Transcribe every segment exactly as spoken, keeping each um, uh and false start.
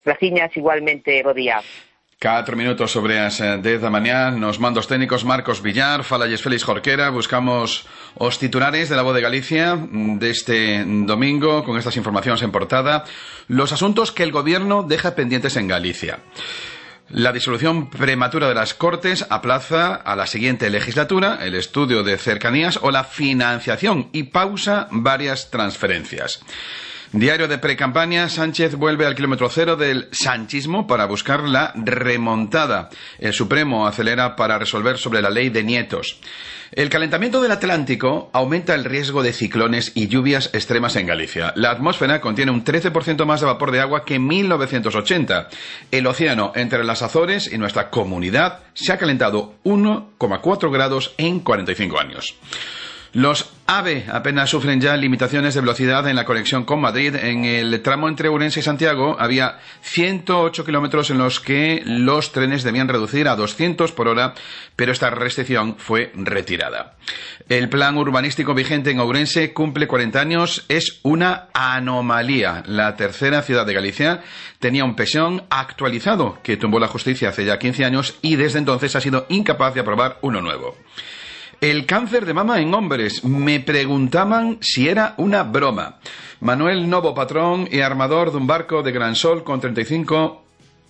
Graciñas igualmente, bo día. Catro minutos sobre as dez da mañá, nos mandos técnicos Marcos Villar, falalles Félix Jorquera, buscamos os titulares de la Voz de Galicia deste domingo con estas informacións en portada, los asuntos que el gobierno deja pendientes en Galicia. La disolución prematura de las Cortes aplaza a la siguiente legislatura el estudio de cercanías o la financiación y pausa varias transferencias. Diario de precampaña, Sánchez vuelve al kilómetro cero del sanchismo para buscar la remontada. El Supremo acelera para resolver sobre la ley de nietos. El calentamiento del Atlántico aumenta el riesgo de ciclones y lluvias extremas en Galicia. La atmósfera contiene un trece por ciento más de vapor de agua que en mil novecientos ochenta. El océano entre las Azores y nuestra comunidad se ha calentado uno coma cuatro grados en cuarenta y cinco años. Los AVE apenas sufren ya limitaciones de velocidad en la conexión con Madrid. En el tramo entre Ourense y Santiago había ciento ocho kilómetros en los que los trenes debían reducir a doscientos por hora, pero esta restricción fue retirada. El plan urbanístico vigente en Ourense cumple cuarenta años. Es una anomalía. La tercera ciudad de Galicia tenía un pensión actualizado que tumbó la justicia hace ya quince años y desde entonces ha sido incapaz de aprobar uno nuevo. El cáncer de mama en hombres. Me preguntaban si era una broma. Manuel Novo, patrón e armador dun barco de Gran Sol con treinta y cinco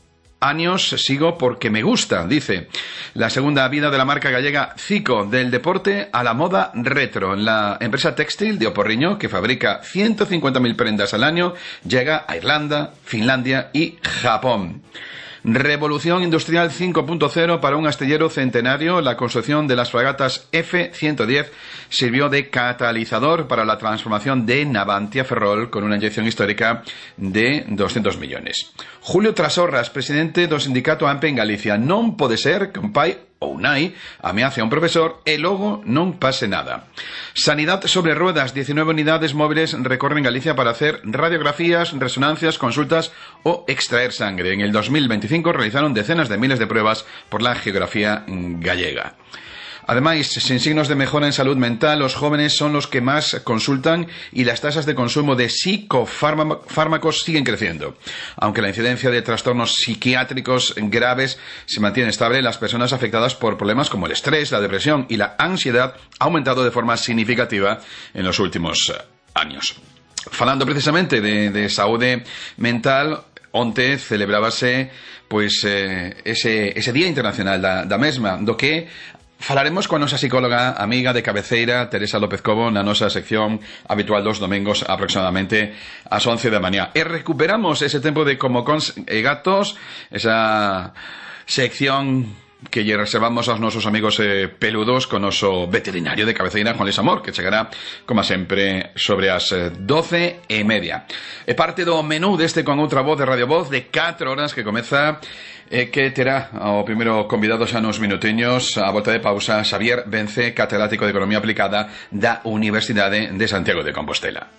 años, sigo porque me gusta, dice. La segunda vida de la marca gallega Zico, del deporte a la moda retro. La empresa textil de Oporriño, que fabrica ciento cincuenta mil prendas al año, llega a Irlanda, Finlandia y Japón. Revolución industrial cinco punto cero para un astillero centenario. La construcción de las fragatas F ciento diez sirvió de catalizador para la transformación de Navantia Ferrol con una inyección histórica de doscientos millones. Julio Trasorras, presidente do sindicato AMPE en Galicia. Non pode ser que un pai ou nai ameace a un profesor e logo non pase nada. Sanidad sobre ruedas. diecinueve unidades móviles recorren Galicia para hacer radiografías, resonancias, consultas o extraer sangre. En el dos mil veinticinco realizaron decenas de miles de pruebas por la geografía gallega. Además, sin signos de mejora en salud mental, los jóvenes son los que más consultan y las tasas de consumo de psicofármacos siguen creciendo. Aunque la incidencia de trastornos psiquiátricos graves se mantiene estable, las personas afectadas por problemas como el estrés, la depresión y la ansiedad ha aumentado de forma significativa en los últimos años. Falando precisamente de, de saúde mental, onte celebrábase pois, eh, ese, ese Día Internacional da, da mesma, do que falaremos coa nosa psicóloga amiga de cabeceira, Teresa López Cobo, na nosa sección habitual dos domingos aproximadamente ás once da mañá. E recuperamos ese tempo de Como Cons e Gatos, esa sección que lle reservamos aos nosos amigos eh, peludos con noso veterinario de cabeceira, Juan Luis Amor, que chegará, como sempre, sobre as eh, doce e media. É parte do menú deste Con Outra Voz de Radio Voz de catro horas que comeza e que terá o primeiro convidado xa nos minutiños a volta de pausa, Xavier Vence, catedrático de Economía Aplicada da Universidade de Santiago de Compostela.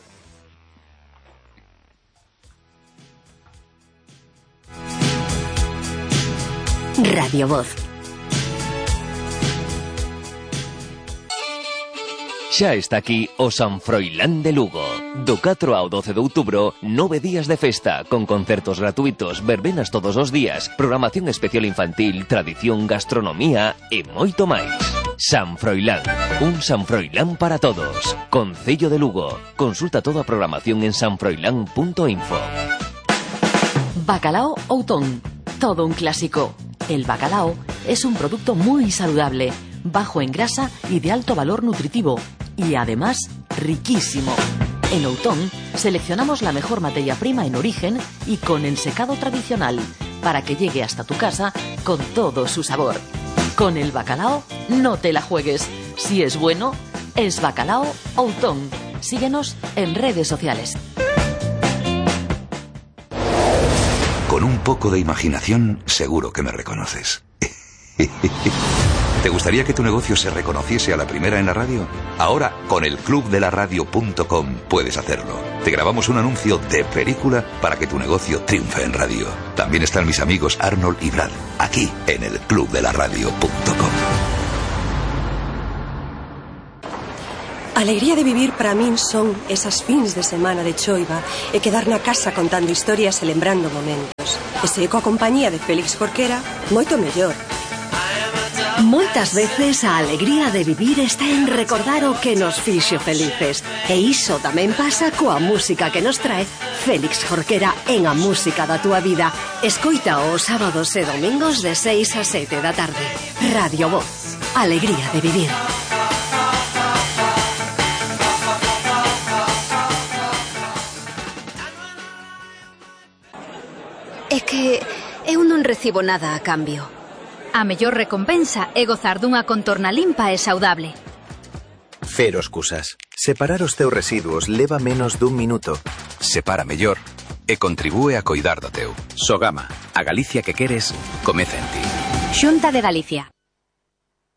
Radio Voz. Xa está aquí o San Froilán de Lugo. Do catro ao doce de outubro, nove días de festa, con concertos gratuitos, verbenas todos os días, programación especial infantil, tradición, gastronomía e moito máis. San Froilán, un San Froilán para todos. Concello de Lugo. Consulta toda a programación en sanfroilán punto info. Bacalao Outón. Todo un clásico. El bacalao es un producto muy saludable, bajo en grasa y de alto valor nutritivo, y además riquísimo. En Outón seleccionamos la mejor materia prima en origen y con el secado tradicional, para que llegue hasta tu casa con todo su sabor. Con el bacalao no te la juegues. Si es bueno, es Bacalao Outón. Síguenos en redes sociales. Con un poco de imaginación, seguro que me reconoces. ¿Te gustaría que tu negocio se reconociese a la primera en la radio? Ahora, con el club de la radio punto com puedes hacerlo. Te grabamos un anuncio de película para que tu negocio triunfe en radio. También están mis amigos Arnold y Brad, aquí en el club de la radio punto com. A alegría de vivir para min son esas fins de semana de choiva e quedar na casa contando historias e lembrando momentos. E se coa compañía de Félix Jorquera, moito mellor. Moitas veces a alegría de vivir está en recordar o que nos fixo felices. E iso tamén pasa coa música que nos trae Félix Jorquera en A Música da Túa Vida. Escoita os sábados e domingos de seis a sete da tarde. Radio Voz. Alegría de vivir. É que eu non recibo nada a cambio. A mellor recompensa é gozar dunha contorna limpa e saudable. Cero excusas. Separar os teus residuos leva menos dun minuto. Separa mellor e contribúe a coidar do teu. Sogama, a Galicia que queres, comeza en ti. Xunta de Galicia.